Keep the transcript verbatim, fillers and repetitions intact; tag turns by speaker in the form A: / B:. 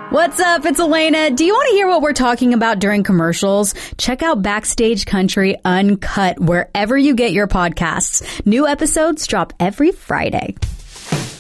A: What's up? It's Elena. Do you want to hear what we're talking about during commercials? Check out Backstage Country Uncut wherever you get your podcasts. New episodes drop every Friday.